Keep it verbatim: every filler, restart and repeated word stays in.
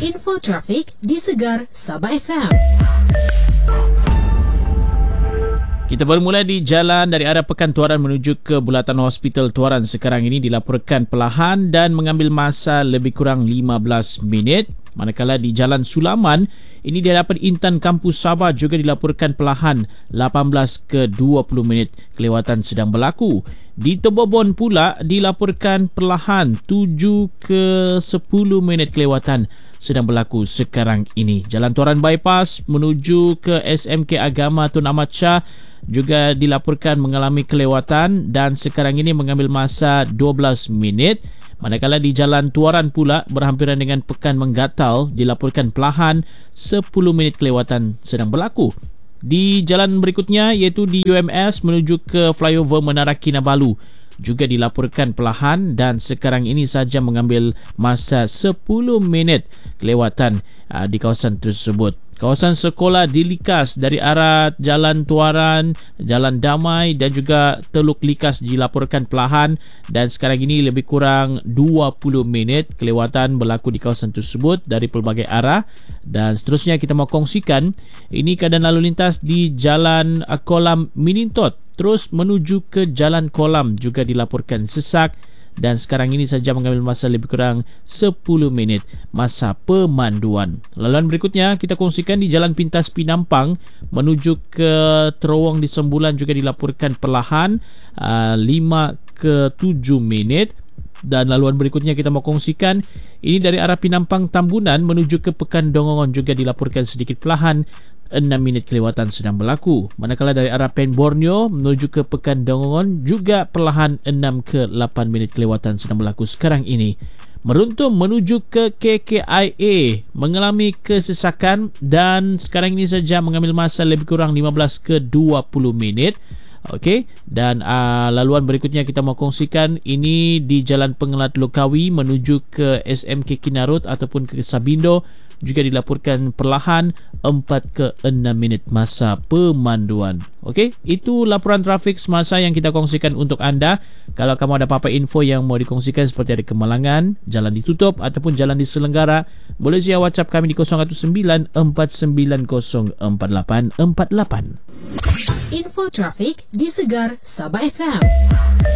Info trafik di Segar Sabah F M. Kita bermula di jalan dari arah Pekan Tuaran menuju ke Bulatan Hospital Tuaran. Sekarang ini dilaporkan perlahan dan mengambil masa lebih kurang lima belas minit. Manakala di Jalan Sulaman, ini di hadapan Intan Kampus Sabah juga dilaporkan perlahan lapan belas ke dua puluh minit. Kelewatan sedang berlaku. Di Tebobon pula dilaporkan perlahan tujuh ke sepuluh minit kelewatan sedang berlaku sekarang ini. Jalan Tuaran Bypass menuju ke S M K Agama Tun Ahmad Shah juga dilaporkan mengalami kelewatan dan sekarang ini mengambil masa dua belas minit. Manakala di Jalan Tuaran pula berhampiran dengan Pekan Menggatal dilaporkan perlahan sepuluh minit kelewatan sedang berlaku. Di jalan berikutnya iaitu di U M S menuju ke flyover Menara Kinabalu juga dilaporkan perlahan dan sekarang ini saja mengambil masa sepuluh minit kelewatan aa, di kawasan tersebut. Kawasan sekolah di Likas dari arah Jalan Tuaran, Jalan Damai dan juga Teluk Likas dilaporkan perlahan dan sekarang ini lebih kurang dua puluh minit kelewatan berlaku di kawasan tersebut dari pelbagai arah. Dan seterusnya kita mau kongsikan ini keadaan lalu lintas di Jalan Kolam Minintot terus menuju ke Jalan Kolam juga dilaporkan sesak dan sekarang ini saja mengambil masa lebih kurang sepuluh minit masa pemanduan. Laluan berikutnya kita kongsikan di Jalan Pintas Pinampang menuju ke Terowong di Sembulan juga dilaporkan perlahan uh, lima ke tujuh minit. Dan laluan berikutnya kita mau kongsikan ini dari arah Pinampang Tambunan menuju ke Pekan Dongongon juga dilaporkan sedikit perlahan enam minit kelewatan sedang berlaku. Manakala dari arah Pen Borneo menuju ke Pekan Dongongon juga perlahan enam ke lapan minit kelewatan sedang berlaku sekarang ini. Meruntum menuju ke K K I A mengalami kesesakan dan sekarang ini saja mengambil masa lebih kurang lima belas ke dua puluh minit. Okey, dan uh, laluan berikutnya kita mau kongsikan ini di Jalan Pengelat Lokawi menuju ke S M K Kinarut ataupun ke Sabindo juga dilaporkan perlahan empat ke enam minit masa pemanduan. Okey, itu laporan trafik semasa yang kita kongsikan untuk anda. Kalau kamu ada apa-apa info yang mau dikongsikan seperti ada kemalangan, jalan ditutup ataupun jalan diselenggara, boleh via WhatsApp kami di kosong satu sembilan empat sembilan kosong empat lapan empat lapan. Info trafik di Segar Sabah F M.